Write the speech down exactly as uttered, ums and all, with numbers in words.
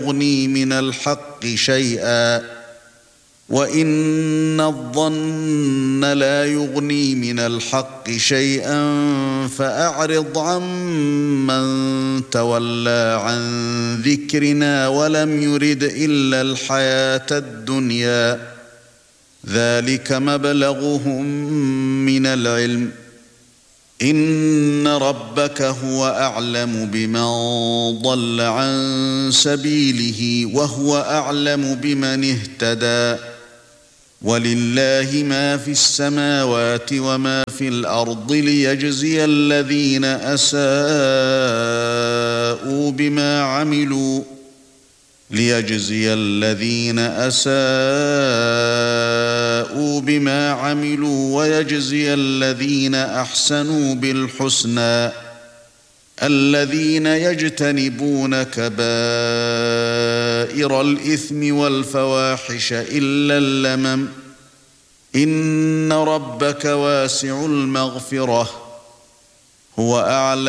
يغني من الحق شيئا وإن الظن لا يغني من الحق شيئا فأعرض عمن تولى عن ذكرنا ولم يرد إلا الحياة الدنيا ذلك مبلغهم من العلم إن ربك هو أعلم بمن ضل عن سبيله وهو أعلم بمن اهتدى ولله ما في السماوات وما في الأرض ليجزي الذين أساءوا بما عملوا ليجزي الذين أساءوا بما عملوا ويجزي الذين أحسنوا بالحسنى الذين يجتنبون كبائر الإثم والفواحش إلا اللمم إن ربك واسع المغفرة هو أعلم